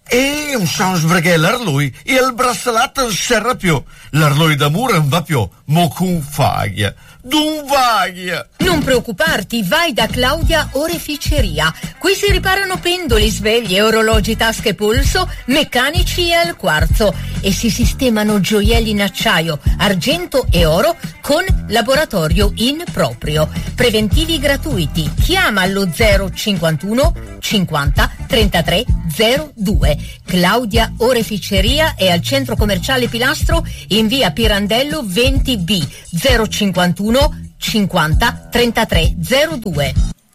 E un sans perché l'arlui e il braccialetto non serve più. L'arlui d'amore non va più, mo con faglia. D'un vaglia. Non preoccuparti, vai da Claudia Oreficeria. Qui si riparano pendoli, sveglie, orologi, tasche polso, meccanici e al quarzo e si sistemano gioielli in acciaio, argento e oro con laboratorio in proprio. Preventivi gratuiti. Chiama allo 051 50 33 02. Claudia Oreficeria è al centro commerciale Pilastro in via Pirandello 20B 051 50 33 02.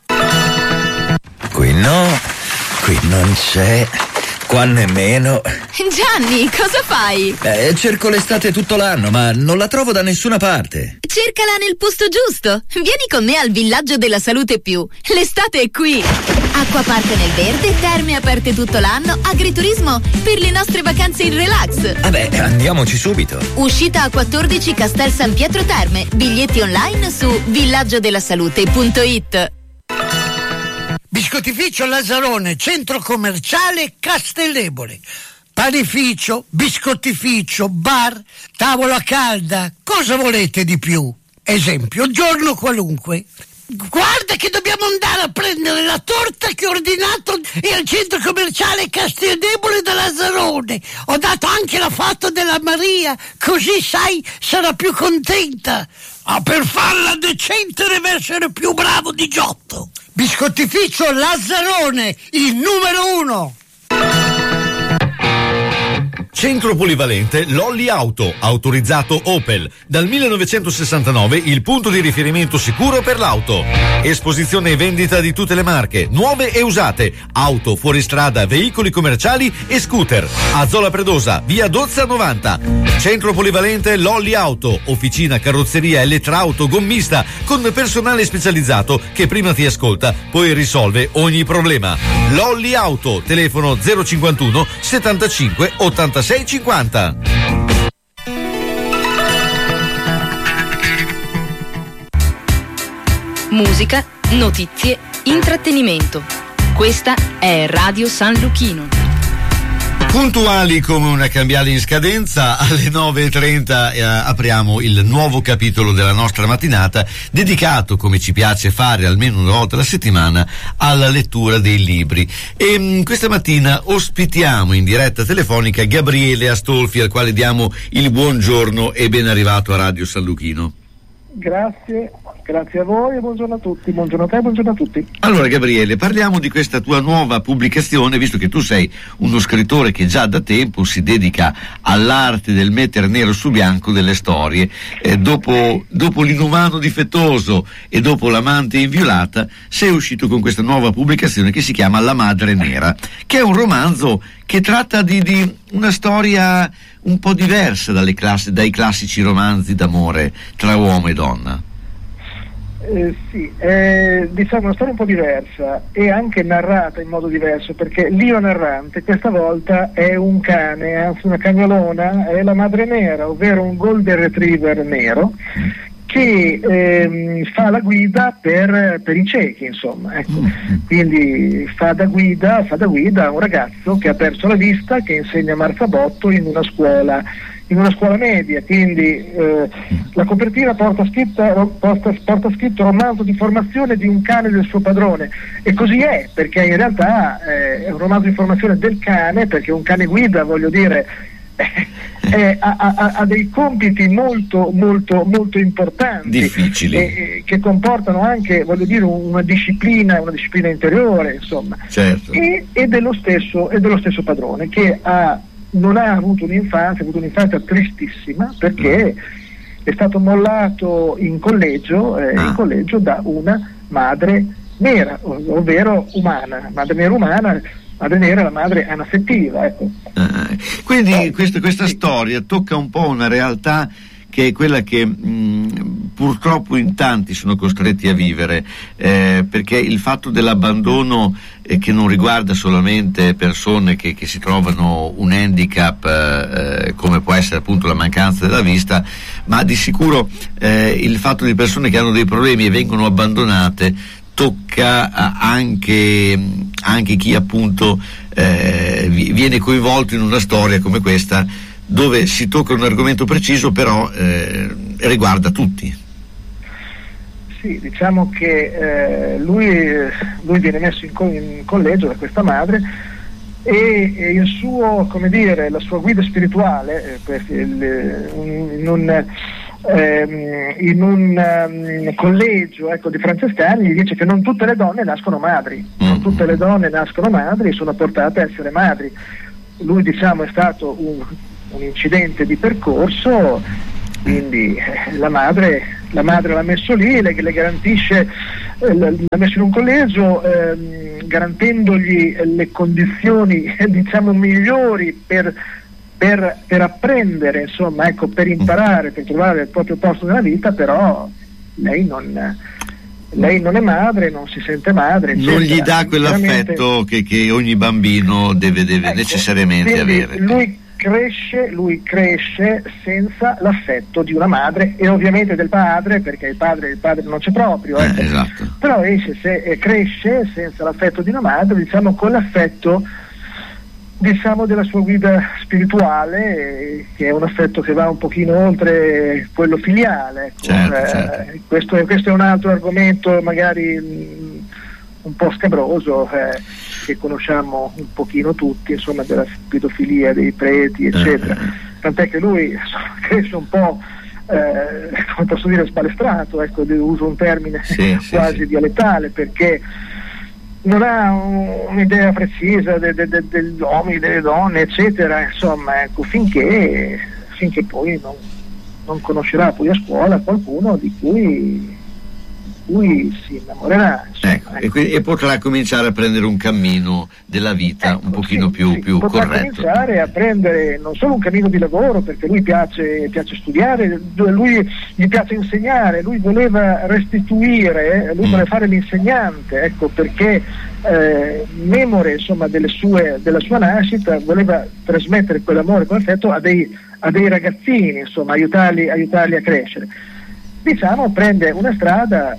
Qui no, qui non c'è, qua nemmeno. Gianni, cosa fai? Cerco l'estate tutto l'anno, ma non la trovo da nessuna parte. Cercala nel posto giusto. Vieni con me al Villaggio della Salute Più. L'estate è qui. Acquapark nel verde, terme aperte tutto l'anno, agriturismo per le nostre vacanze in relax. Vabbè, andiamoci subito. Uscita a 14 Castel San Pietro Terme. Biglietti online su villaggiodellasalute.it. Biscottificio Lazzarone, centro commerciale Castellebole. Panificio, biscottificio, bar, tavola calda. Cosa volete di più? Esempio, giorno qualunque. Guarda che dobbiamo andare a prendere la torta che ho ordinato e al centro commerciale Castellebole da Lazzarone. Ho dato anche la foto della Maria, così sai sarà più contenta. Ma per farla decente deve essere più bravo di Giotto. Biscottificio Lazzarone, il numero 1. Centro polivalente Lolli Auto, autorizzato Opel. Dal 1969 il punto di riferimento sicuro per l'auto. Esposizione e vendita di tutte le marche, nuove e usate, auto, fuoristrada, veicoli commerciali e scooter. A Zola Predosa, via Dozza 90. Centro polivalente Lolli Auto, officina, carrozzeria, elettrauto, gommista, con personale specializzato che prima ti ascolta, poi risolve ogni problema. Lolli Auto, telefono 051 75 86 50. Musica, notizie, intrattenimento. Questa è Radio San Luchino. Puntuali come una cambiale in scadenza, alle 9:30 apriamo il nuovo capitolo della nostra mattinata, dedicato, come ci piace fare almeno una volta alla settimana, alla lettura dei libri. E questa mattina ospitiamo in diretta telefonica Gabriele Astolfi, al quale diamo il buongiorno e ben arrivato a Radio San Luchino. Grazie a voi e buongiorno a tutti, buongiorno a te e buongiorno a tutti. Allora Gabriele, parliamo di questa tua nuova pubblicazione, visto che tu sei uno scrittore che già da tempo si dedica all'arte del mettere nero su bianco delle storie. Dopo l'inumano difettoso e dopo l'amante inviolata, sei uscito con questa nuova pubblicazione che si chiama La Madre Nera, che è un romanzo che tratta di una storia un po' diversa dai classici romanzi d'amore tra uomo e donna. Sì, diciamo una storia un po' diversa e anche narrata in modo diverso, perché l'io narrante questa volta è un cane, anzi una cagnolona, è la Madre Nera, ovvero un golden retriever nero che fa la guida per i ciechi, insomma, ecco. Quindi fa da guida a un ragazzo che ha perso la vista, che insegna marzabotto in una scuola media, quindi la copertina porta scritto romanzo di formazione di un cane del suo padrone, e così è, perché in realtà è un romanzo di formazione del cane, perché un cane guida, voglio dire, ha dei compiti molto molto molto importanti, difficili, che comportano anche, voglio dire, una disciplina interiore, insomma, certo. e dello stesso padrone, che non ha avuto un'infanzia tristissima, perché è stato mollato in collegio da una madre nera, ovvero umana, madre nera umana. Madre Nera è la madre anaffettiva, ecco. Quindi questa storia tocca un po' una realtà che è quella che purtroppo in tanti sono costretti a vivere, perché il fatto dell'abbandono che non riguarda solamente persone che si trovano un handicap, come può essere appunto la mancanza della vista, ma di sicuro il fatto di persone che hanno dei problemi e vengono abbandonate tocca anche chi appunto viene coinvolto in una storia come questa, dove si tocca un argomento preciso, però riguarda tutti. Sì, diciamo che lui viene messo in collegio da questa madre, e il suo, come dire, la sua guida spirituale in un collegio, ecco, di francescani, gli dice che non tutte le donne nascono madri, non tutte le donne nascono madri e sono portate a essere madri. Lui, diciamo, è stato un incidente di percorso, quindi la madre l'ha messo lì, le garantisce, l'ha messo in un collegio, garantendogli le condizioni, diciamo, migliori per apprendere, insomma, ecco, per imparare, per trovare il proprio posto nella vita. Però lei non è madre, non si sente madre, eccetera. Non gli dà quell'affetto che ogni bambino deve ecco, necessariamente avere. Lui cresce senza l'affetto di una madre e ovviamente del padre, perché il padre non c'è proprio, ecco. Esatto. Però cresce senza l'affetto di una madre, diciamo, con l'affetto, diciamo, della sua guida spirituale, che è un affetto che va un pochino oltre quello filiale, ecco. Certo. Questo è un altro argomento magari un po' scabroso, che conosciamo un pochino tutti, insomma, della pedofilia, dei preti, eccetera. Tant'è che lui cresce un po', come posso dire, sbalestrato, ecco, uso un termine quasi dialettale, perché non ha un'idea precisa degli uomini, delle donne, eccetera, insomma, ecco, finché poi non conoscerà poi a scuola qualcuno di cui si innamorerà, insomma, ecco. E potrà cominciare a prendere un cammino della vita, ecco, un pochino più potrà corretto. Cominciare a prendere non solo un cammino di lavoro, perché lui piace studiare, lui gli piace insegnare, lui voleva restituire, lui voleva fare l'insegnante, ecco, perché memore, insomma, della sua nascita, voleva trasmettere quell'amore, quell'affetto a dei ragazzini, insomma, aiutarli a crescere. Diciamo, prende una strada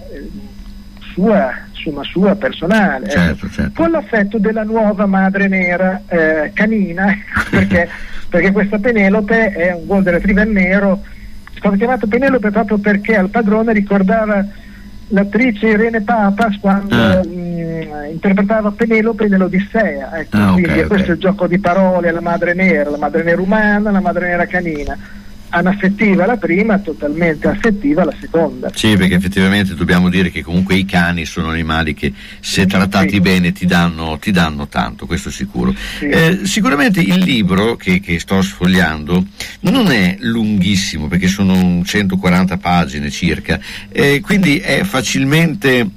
sua personale, certo. Con l'affetto della nuova madre nera, canina, perché questa Penelope è un golden retriever nero. È stata chiamata Penelope proprio perché al padrone ricordava l'attrice Irene Papas quando interpretava Penelope nell'Odissea, ecco. Quindi questo è il gioco di parole, la madre nera umana, la madre nera canina. Anaffettiva la prima, totalmente affettiva la seconda. Sì, perché effettivamente dobbiamo dire che comunque i cani sono animali che, se trattati bene, ti danno tanto, questo è sicuro. Sì. Sicuramente il libro che sto sfogliando non è lunghissimo, perché sono 140 pagine circa, quindi è facilmente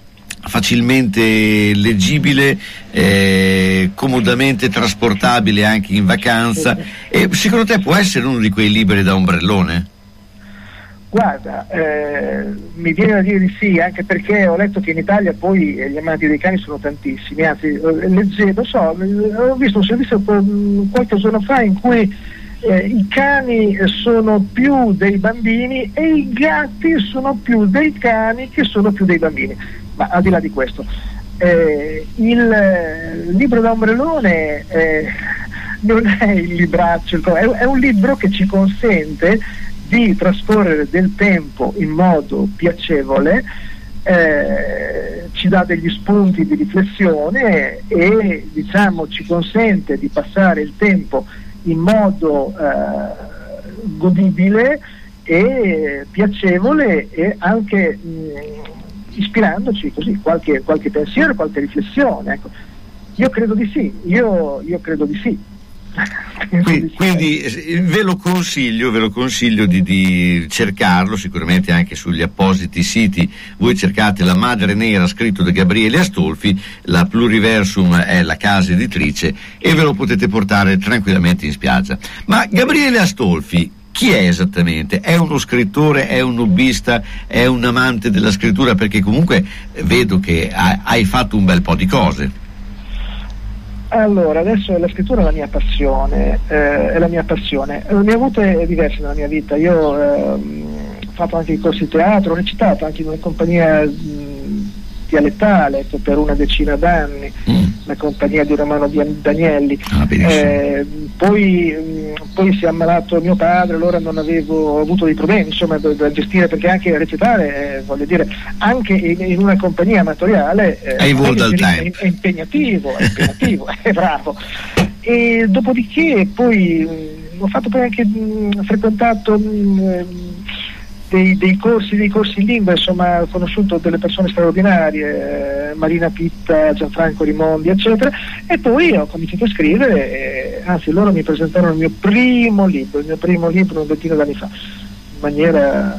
leggibile, comodamente trasportabile anche in vacanza. E secondo te può essere uno di quei libri da ombrellone? Guarda, mi viene da dire di sì, anche perché ho letto che in Italia poi gli amanti dei cani sono tantissimi, anzi leggevo, ho visto un servizio qualche giorno fa in cui i cani sono più dei bambini e i gatti sono più dei cani che sono più dei bambini. Ma al di là di questo, il libro da ombrellone non è il libraccio, è un libro che ci consente di trascorrere del tempo in modo piacevole, ci dà degli spunti di riflessione e, diciamo, ci consente di passare il tempo in modo godibile e piacevole, e anche ispirandoci così qualche pensiero, qualche riflessione, ecco. Io credo di sì. Quindi ve lo consiglio di cercarlo, sicuramente anche sugli appositi siti. Voi cercate La Madre Nera, scritto da Gabriele Astolfi, la Pluriversum è la casa editrice, e ve lo potete portare tranquillamente in spiaggia. Ma Gabriele Astolfi chi è esattamente? È uno scrittore, è un hobbista, è un amante della scrittura? Perché comunque vedo che hai fatto un bel po' di cose. Allora, adesso la scrittura è la mia passione, Ne ho avute diverse nella mia vita. Io ho fatto anche i corsi di teatro, ho recitato anche in una compagnia dialettale, ecco, per una decina d'anni, la compagnia di Romano Danielli. Poi si è ammalato mio padre, allora non avevo avuto dei problemi, insomma, da gestire, perché anche recitare, voglio dire, anche in una compagnia amatoriale è impegnativo, è bravo. E dopodiché poi ho fatto poi anche frequentato dei corsi in lingua, insomma, ho conosciuto delle persone straordinarie, Marina Pitta, Gianfranco Rimondi, eccetera, e poi ho cominciato a scrivere, anzi loro mi presentarono il mio primo libro un decina d'anni fa, in maniera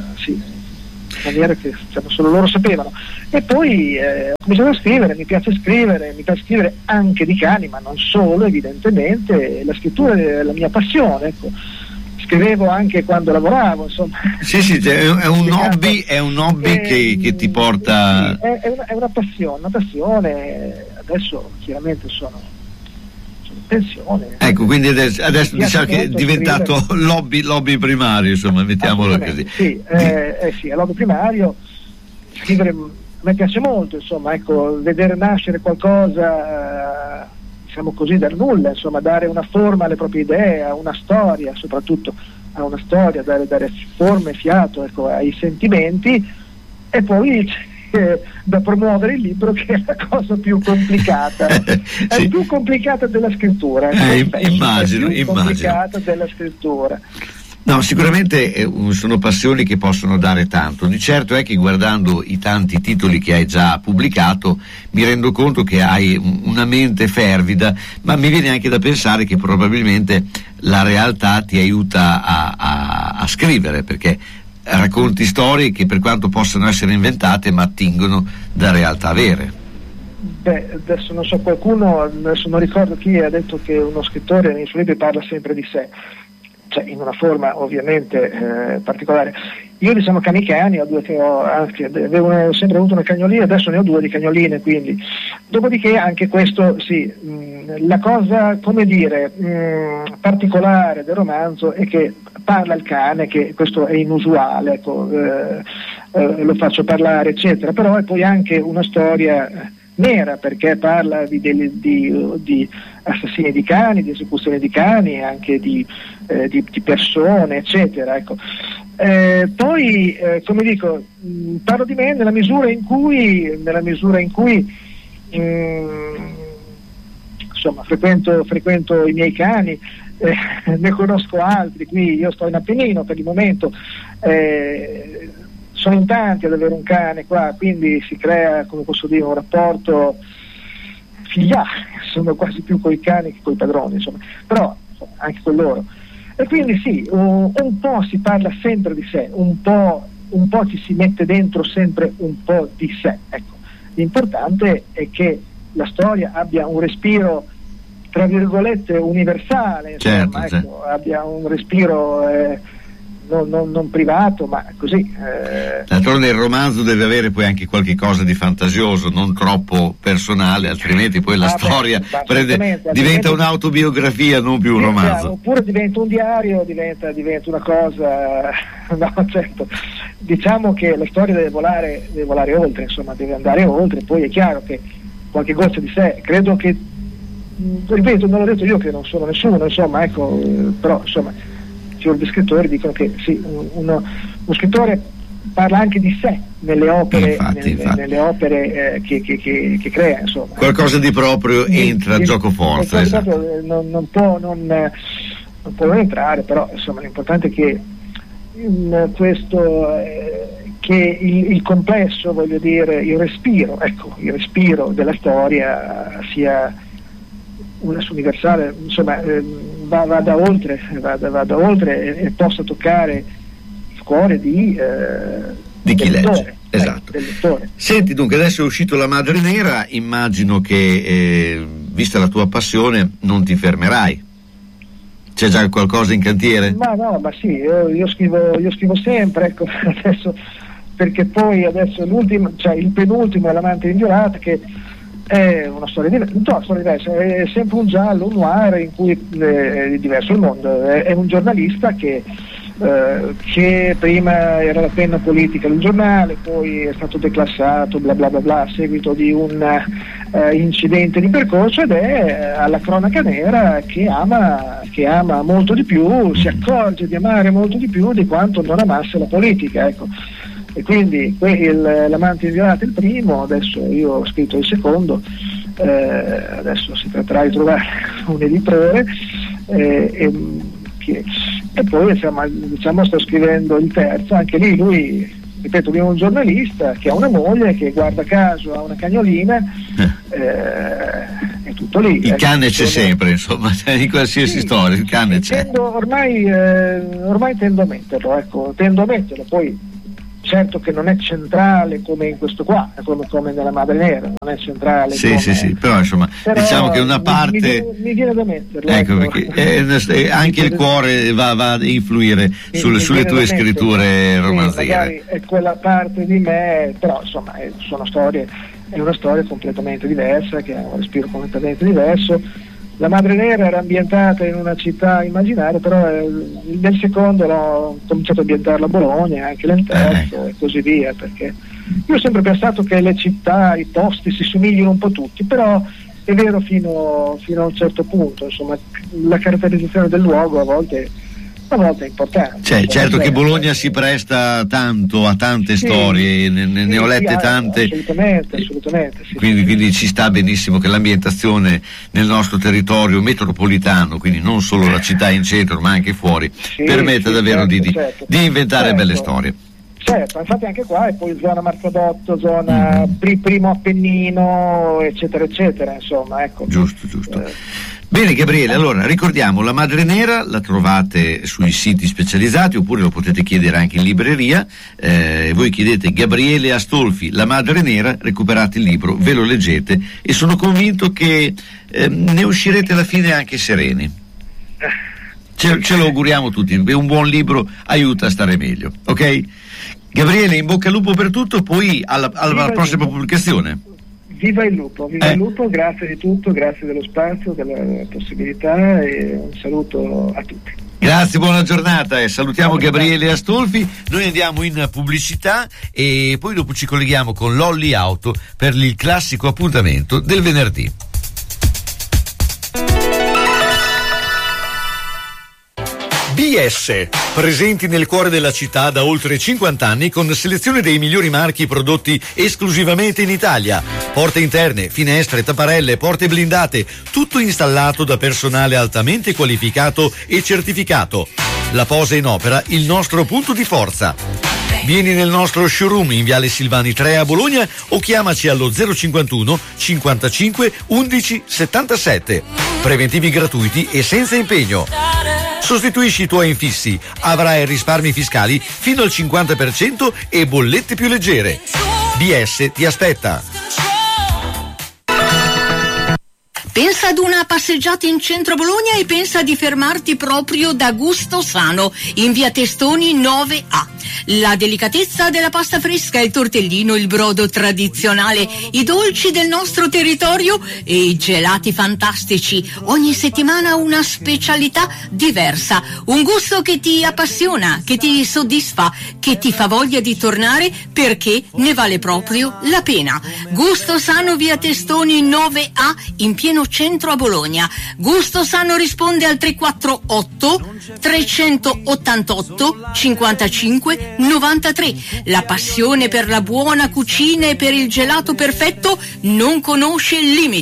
che solo loro sapevano, e poi ho cominciato a scrivere, mi piace scrivere anche di cani, ma non solo, evidentemente, la scrittura è la mia passione, ecco. Scrivevo anche quando lavoravo, insomma. Sì, è un hobby che ti porta. È una passione. Adesso chiaramente sono in pensione. Ecco, quindi adesso diciamo che è diventato l'hobby primario, insomma, mettiamolo così. Sì, è l'hobby primario. Scrivere a me piace molto, insomma, ecco, vedere nascere qualcosa, diciamo così, dal nulla, insomma, dare una forma alle proprie idee, a una storia, soprattutto a una storia, dare forma e fiato, ecco, ai sentimenti, e poi da promuovere il libro, che è la cosa più complicata. È più complicata della scrittura, immagino. Complicata della scrittura. No, sicuramente sono passioni che possono dare tanto. Di certo è che, guardando i tanti titoli che hai già pubblicato, mi rendo conto che hai una mente fervida, ma mi viene anche da pensare che probabilmente la realtà ti aiuta a scrivere, perché racconti storie che, per quanto possano essere inventate, ma attingono da realtà vere. Adesso non so, adesso non ricordo chi ha detto che uno scrittore nei suoi libri parla sempre di sé, cioè in una forma ovviamente particolare. Io, diciamo, cani avevo sempre avuto una cagnolina, adesso ne ho 2 di cagnoline, quindi. Dopodiché anche questo, sì, la cosa, come dire, particolare del romanzo è che parla il cane, che questo è inusuale, ecco, lo faccio parlare, eccetera, però è poi anche una storia nera, perché parla di assassini di cani, di esecuzioni di cani, anche di persone, eccetera, ecco. Poi, come dico, parlo di me nella misura in cui insomma, frequento i miei cani, ne conosco altri. Qui io sto in Appennino per il momento, sono in tanti ad avere un cane qua, quindi si crea, come posso dire, un rapporto filiale, sono quasi più coi cani che coi padroni, insomma, però anche con loro. E quindi sì, un po' si parla sempre di sé, un po' ci si mette dentro sempre un po' di sé, ecco. L'importante è che la storia abbia un respiro, tra virgolette, universale, insomma, certo. Ecco, abbia un respiro non privato, ma così. D'altronde il romanzo deve avere poi anche qualche cosa di fantasioso, non troppo personale, altrimenti poi la storia diventa un'autobiografia, non più un romanzo. Oppure diventa un diario, diventa una cosa. No, certo. Diciamo che la storia deve volare oltre, insomma, deve andare oltre. Poi è chiaro che qualche goccia di sé, credo che, ripeto, non l'ho detto io che non sono nessuno, insomma, ecco, però insomma, gli scrittori dicono che sì, uno scrittore parla anche di sé nelle opere, infatti. Nelle opere che crea, insomma. Qualcosa di proprio entra a gioco forza. Esatto. Non può non entrare, però insomma l'importante è che che il complesso, voglio dire, il respiro della storia sia universale, insomma, vada oltre e possa toccare il cuore di chi legge. Esatto. Del lettore. Senti, dunque, adesso è uscito La Madre Nera, immagino che vista la tua passione non ti fermerai. C'è già qualcosa in cantiere? Ma sì, io scrivo sempre, ecco, adesso, perché poi adesso il penultimo è L'amante inviolata, che è una storia diversa, è sempre un giallo, un noir in cui è diverso il mondo, è un giornalista che che prima era la penna politica del giornale, poi è stato declassato bla bla bla bla a seguito di un incidente di percorso, ed è alla cronaca nera che ama molto di più, si accorge di amare molto di più di quanto non amasse la politica, ecco. E quindi l'amante inviolato è il primo, adesso io ho scritto il secondo, adesso si tratterà di trovare un editore, e poi insomma, diciamo, sto scrivendo il terzo, anche lì lui, ripeto, abbiamo un giornalista che ha una moglie che guarda caso ha una cagnolina, è tutto lì. Il cane c'è sempre, insomma, in qualsiasi storia il cane c'è. Ormai tendo a metterlo, poi certo che non è centrale come in questo qua, come nella Madre Nera, non è centrale. Sì, però insomma, diciamo che una parte mi viene da metterlo. Ecco. Perché anche il cuore va a influire sulle tue scritture romanziere. Magari è quella parte di me, però insomma è una storia completamente diversa, che ha un respiro completamente diverso. La Madre Nera era ambientata in una città immaginaria, però nel secondo ho cominciato a ambientarla a Bologna, anche nel terzo e così via, perché io ho sempre pensato che le città, i posti si somigliano un po' tutti, però è vero fino a un certo punto, insomma, la caratterizzazione del luogo a volte è importante. Certo che Bologna si presta tanto a tante storie, ne ho lette tante. Assolutamente. Quindi ci sta benissimo che l'ambientazione nel nostro territorio metropolitano, quindi non solo la città in centro ma anche fuori, permetta davvero di inventare belle storie. Certo, infatti anche qua è poi zona Marzadotto, zona primo Appennino, eccetera, insomma, ecco. Giusto. Bene Gabriele, allora ricordiamo, La Madre Nera la trovate sui siti specializzati oppure lo potete chiedere anche in libreria, voi chiedete Gabriele Astolfi, La Madre Nera, recuperate il libro, ve lo leggete e sono convinto che ne uscirete alla fine anche sereni. Ce lo auguriamo tutti, un buon libro aiuta a stare meglio, ok? Gabriele, in bocca al lupo per tutto, poi alla prossima pubblicazione. Viva il lupo, grazie di tutto, grazie dello spazio, della possibilità e un saluto a tutti. Grazie, buona giornata e salutiamo Gabriele Astolfi. Noi andiamo in pubblicità e poi dopo ci colleghiamo con Lolli Auto per il classico appuntamento del venerdì. BS, presenti nel cuore della città da oltre 50 anni con selezione dei migliori marchi prodotti esclusivamente in Italia. Porte interne, finestre, tapparelle, porte blindate, tutto installato da personale altamente qualificato e certificato. La posa in opera, il nostro punto di forza. Vieni nel nostro showroom in Viale Silvani 3 a Bologna o chiamaci allo 051 55 11 77. Preventivi gratuiti e senza impegno. Sostituisci i tuoi infissi, avrai risparmi fiscali fino al 50% e bollette più leggere. BS ti aspetta. Pensa ad una passeggiata in centro Bologna e pensa di fermarti proprio da Gusto Sano, in via Testoni 9A. La delicatezza della pasta fresca, il tortellino, il brodo tradizionale, i dolci del nostro territorio e i gelati fantastici. Ogni settimana una specialità diversa, un gusto che ti appassiona, che ti soddisfa, che ti fa voglia di tornare perché ne vale proprio la pena. Gusto Sano, via Testoni 9A, in pieno centro a Bologna. Gusto Sano risponde al 348 388 55 93. La passione per la buona cucina e per il gelato perfetto non conosce limiti.